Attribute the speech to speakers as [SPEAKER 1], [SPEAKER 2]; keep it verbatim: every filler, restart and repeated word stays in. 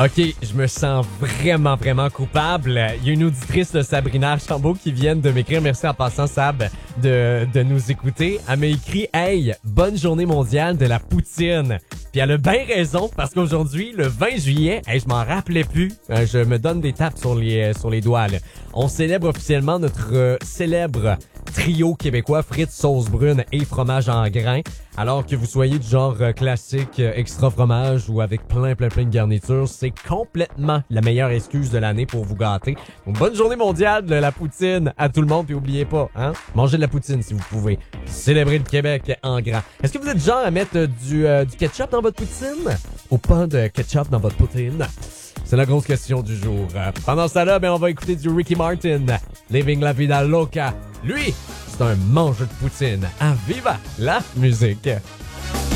[SPEAKER 1] OK, je me sens vraiment, vraiment coupable. Il y a une auditrice de Sabrina Archambault qui vient de m'écrire. Merci en passant, Sab, de, de nous écouter. Elle m'a écrit « Hey, bonne journée mondiale de la poutine ». Puis elle a bien raison, parce qu'aujourd'hui, le vingt juillet, hey, je m'en rappelais plus. Euh, je me donne des tapes sur les, sur les doigts, là. On célèbre officiellement notre euh, célèbre trio québécois frites, sauce brune et fromage en grains. Alors que vous soyez du genre euh, classique, euh, extra fromage ou avec plein, plein, plein de garnitures, c'est complètement la meilleure excuse de l'année pour vous gâter. Donc, bonne journée mondiale de la poutine à tout le monde, puis oubliez pas, hein, mangez de la poutine si vous pouvez. Célébrez le Québec en grand. Est-ce que vous êtes du genre à mettre euh, du, euh, du ketchup dans votre poutine? Ou pas de ketchup dans votre poutine? C'est la grosse question du jour. Euh, pendant ce temps-là, ben, on va écouter du Ricky Martin, Living la Vida Loca. Lui, c'est un mangeur de poutine. À viva la musique!